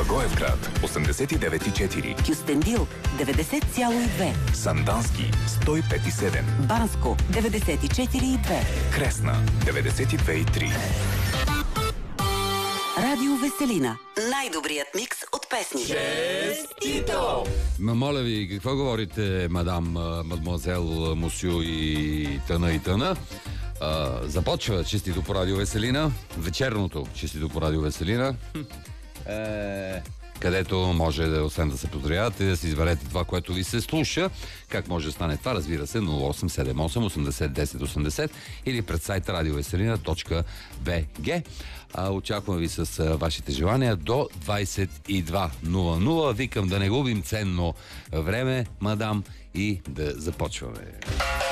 Благоевград 89,4, Кюстендил 90,2, Сандански 105,7, Банско 94,2, Кресна 92,3. Радио Веселина. Най-добрият микс от песни. Честито! Моля ви, какво говорите, мадам, мадмуазел, мусю и тъна? Започва Честито по Радио Веселина, вечерното Честито по Радио Веселина, където може да, освен да се поздравявате, да си изберете това, което ви се слуша. Как може да стане това? Разбира се, 0878 80 10 80 или пред сайта radiovеселина.bg. Очаквам ви с вашите желания до 22:00. Викам да не губим ценно време, мадам, и да започваме.